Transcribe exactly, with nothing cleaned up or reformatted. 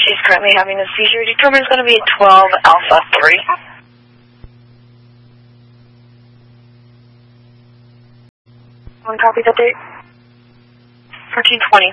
She's currently having a seizure. Determined is going to be twelve alpha three. One copy that date? fourteen twenty.